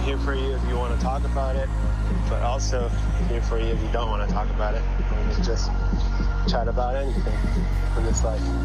here for you if you want to talk about it, but also here for you if you don't want to talk about it. We can just chat about anything in this life.